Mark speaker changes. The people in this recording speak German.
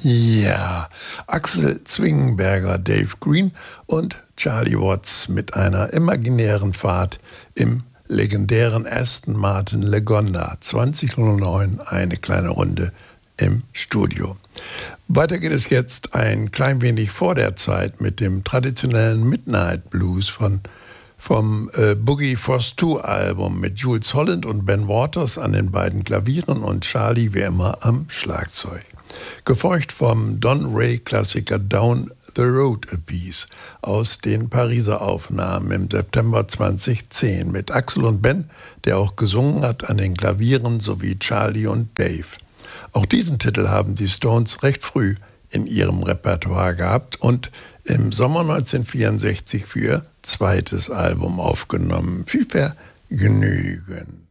Speaker 1: Ja, Axel Zwingenberger, Dave Green und Charlie Watts mit einer imaginären Fahrt im legendären Aston Martin Lagonda 2009, eine kleine Runde im Studio. Weiter geht es jetzt ein klein wenig vor der Zeit mit dem traditionellen Midnight Blues vom Boogie Force 2 Album mit Jools Holland und Ben Waters an den beiden Klavieren und Charlie wie immer am Schlagzeug. Gefolgt vom Don Ray Klassiker Down the Road a Piece aus den Pariser Aufnahmen im September 2010 mit Axel und Ben, der auch gesungen hat an den Klavieren, sowie Charlie und Dave. Auch diesen Titel haben die Stones recht früh in ihrem Repertoire gehabt und im Sommer 1964 für ihr zweites Album aufgenommen. Viel Vergnügen.